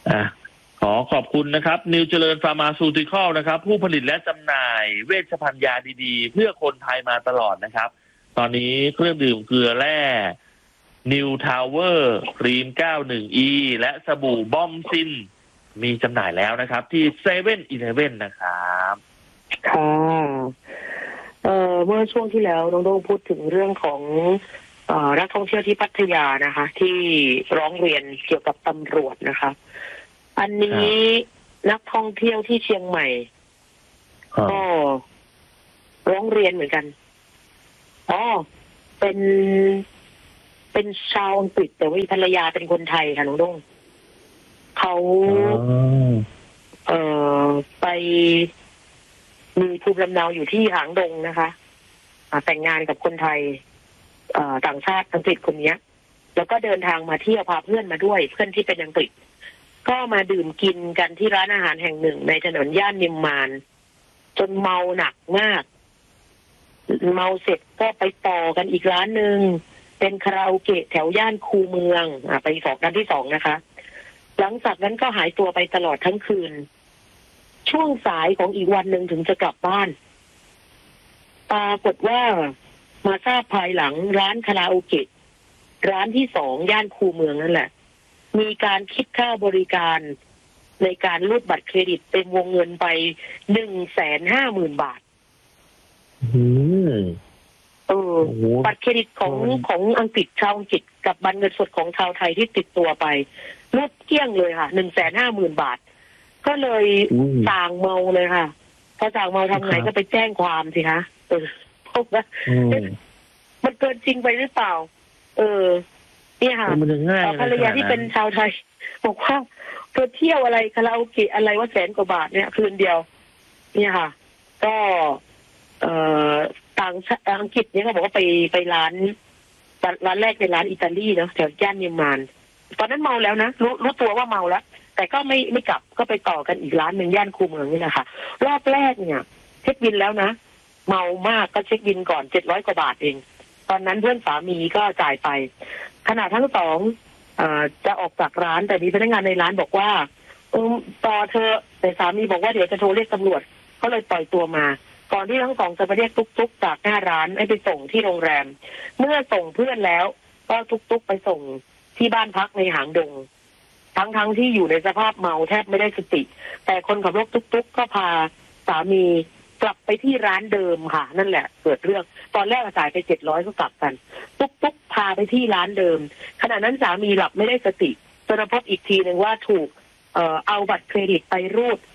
อ่ะขอขอบคุณนะครับนิวเจริญฟาร์มาซูติคอลนะครับผู้ผลิตและจำหน่ายเวชภัณฑ์ยาดีๆเพื่อคนไทยมาตลอดนะครับตอนนี้เครื่องดื่มเกลือแร่นิวทาวเวอร์ครีม 91E และสบู่บอมซินมีจำหน่ายแล้วนะครับที่เซเว่นอีเลฟเว่นนะครับค่ะเมื่อช่วงที่แล้วน้องโด่งพูดถึงเรื่องของนักท่องเที่ยวที่พัทยานะคะ ที่ร้องเรียนเกี่ยวกับตำรวจนะคะ อันนี้นักท่องเที่ยวที่เชียงใหม่ก็ร้องเรียนเหมือนกันเป็นชาวอังกฤษแต่ว่าภรรยาเป็นคนไทยค่ะน้องโด่งเขาไปมีภูมิลำเนาอยู่ที่หางดงนะคะแต่งงานกับคนไทยต่างชาติอังกฤษคนนี้แล้วก็เดินทางมาเที่ยวพาเพื่อนมาด้วยเพื่อนที่เป็นอังกฤษก็มาดื่มกินกันที่ร้านอาหารแห่งหนึ่งในถนนย่านนิมมานจนเมาหนักมากเมาเสร็จก็ไปต่อกันอีกร้านหนึ่งเป็นคาราโอเกะแถวย่านคูเมืองไปร้านที่สองนะคะหลังจากนั้นก็หายตัวไปตลอดทั้งคืนช่วงสายของอีกวันหนึ่งถึงจะกลับบ้านปรากฏว่ามาทราบภายหลังร้านคาราโอเกะร้านที่สองย่านคูเมืองนั่นแหละมีการคิดค่าบริการในการรูดบัตรเครดิตเป็นวงเงินไป150,000 บาทบัตรเครดิตของอังกฤษชาวอังกฤษกับบัตรเงินสดของชาวไทยที่ติดตัวไปรูดเกลี้ยงเลยค่ะ150,000 บาทก็เลยส่างเมาเลยค่ะพอส่างเมาทำไงก็ไปแจ้งความสิคะพบว่ามันเกินจริงไปหรือเปล่าเนี่ยค่ะภรรยาที่เป็นชาวไทยบอกว่าเธอเที่ยวอะไรคาราโอเกะอะไรว่า100,000 กว่าบาทเนี่ยคืนเดียวเนี่ยค่ะก็ต่างอังกฤษเนี่ยเขาบอกว่าไปร้านแรกเป็นร้านอิตาลีเนาะแถวย่านนิมมานตอนนั้นเมาแล้วนะรู้ตัวว่าเมาแล้วแต่ก็ไม่กลับก็ไปต่อกันอีกร้านหนึ่งย่านคูเมืองนี่แหละค่ะรอบแรกเนี่ยเช็คบินแล้วนะเมามากก็เช็คบินก่อน700 กว่าบาทเองตอนนั้นเพื่อนสามีก็จ่ายไปขณะทั้งสองจะออกจากร้านแต่มีพนักงานในร้านบอกว่าต่อเธอแต่สามีบอกว่าเดี๋ยวจะโทรเรียกตำรวจก็เลยปล่อยตัวมาก่อนที่ทั้งสองจะไปเรียกตุ๊กจากหน้าร้านให้ไปส่งที่โรงแรมเมื่อส่งเพื่อนแล้วก็ตุ๊กไปส่งที่บ้านพักในหางดงทั้งที่อยู่ในสภาพเมาแทบไม่ได้สติแต่คนขับรถตุ๊กก็พาสามีกลับไปที่ร้านเดิมค่ะนั่นแหละเกิดเรื่องตอนแรกจ่ายไป700ก็กลับกันตุ๊กพาไปที่ร้านเดิมขณะนั้นสามีหลับไม่ได้สติจนพบอีกทีหนึ่งว่าถูกเอาบัตรเครดิตไปรูด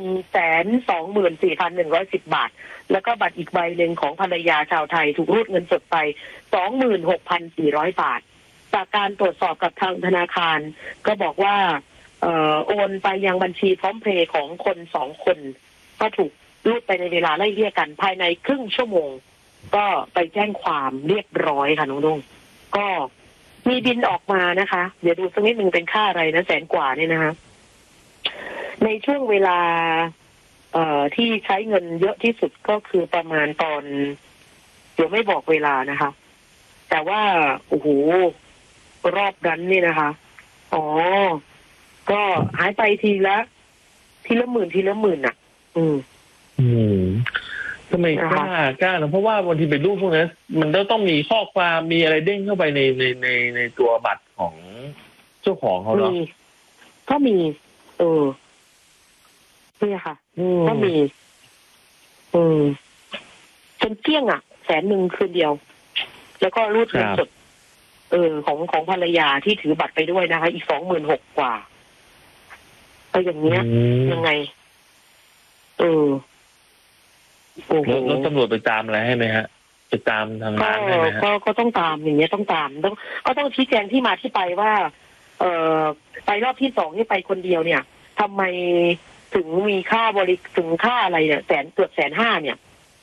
124,110 บาทแล้วก็บัตรอีกใบหนึ่งของภรรยาชาวไทยถูกรูดเงินสดไป26,400 บาทจากการตรวจสอบกับทางธนาคารก็บอกว่าโอนไปยังบัญชีพร้อมเพย์ของคน2 คนก็ถูกรูดไปในเวลาไล่เลี่ยกันภายในครึ่งชั่วโมงก็ไปแจ้งความเรียบร้อยค่ะน้องนุ่งก็มีบินออกมานะคะเดี๋ยวดูสักนิดนึงเป็นค่าอะไรนะ100,000 กว่าเนี่ยนะคะในช่วงเวลาที่ใช้เงินเยอะที่สุดก็คือประมาณตอนเดี๋ยวไม่บอกเวลานะคะแต่ว่าโอ้โหรอบนั้นนี่นะคะก็หายไปทีละหมื่นอ่ะทำไมกล้านะเพราะว่าบางทีเป็นรูปพวกนั้นมันต้องมีข้อความมีอะไรเด้งเข้าไปในตัวบัตรของเจ้าของเขาเนาะก็มีนี่ค่ะก็มีจนเกลี้ยง100,000 คืนเดียวแล้วก็รูดเงินสดของภรรยาที่ถือบัตรไปด้วยนะคะอีก26,000 กว่าก็อย่างเงี้ยยังไงแล้วตำรวจไปตามอะไรให้ไหมฮะไปตามทางร้านให้ไหมฮะก็ต้องตามอย่างเงี้ยต้องตามก็ต้องชี้แจงที่มาที่ไปว่าไปรอบที่2นี่ไปคนเดียวเนี่ยทำไมถึงมีค่าถึงค่าอะไรเนี่ยเกือบ150,000เนี่ย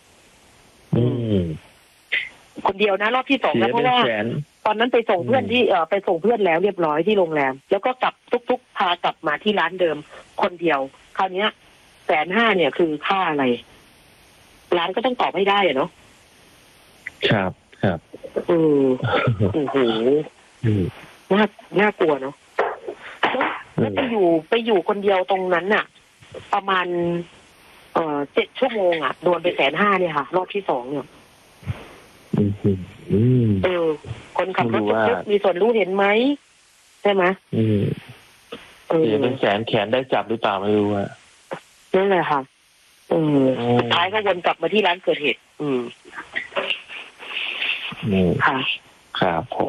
คนเดียวนะรอบที่2แล้วเพราะว่าตอนนั้นไปส่งเพื่อนที่ไปส่งเพื่อนแล้วเรียบร้อยที่โรงแรมแล้วก็กลับตุ๊กพากลับมาที่ร้านเดิมคนเดียวคราวนี้150,000เนี่ยคือค่าอะไรร้านก็ต้องตอบให้ได้เนาะครับโอ้โหน่ากลัวเนาะแล้วไปอยู่คนเดียวตรงนั้นน่ะ ประมาณ7 ชั่วโมงอ่ะโดนไป150,000เนี่ยค่ะ รอบที่ 2เนี่ยคนขับรถตุ๊กมีส่วนรู้เห็นไหมใช่ไหมเสียเป็นแสนแขนได้จับหรือเปล่าไม่รู้อะนั่นแหละค่ะสุดท้ายก็วนกลับมาที่ร้านเกิดเหตุค่ะครับผม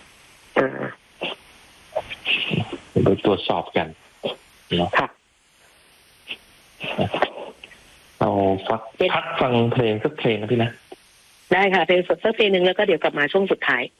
ไปตรวจสอบกันเนาะเราพักฟังเพลงสักเพลงนะพี่นะได้ค่ะเพลงสดสักเพลงหนึ่งแล้วก็เดี๋ยวกลับมาช่วงสุดท้าย